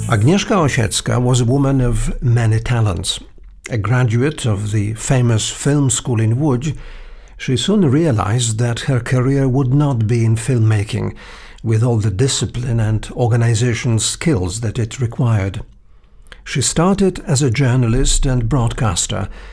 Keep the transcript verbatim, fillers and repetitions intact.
Agnieszka Osiecka was a woman of many talents. A graduate of the famous film school in Łódź, she soon realized that her career would not be in filmmaking, with all the discipline and organization skills that it required. She started as a journalist and broadcaster,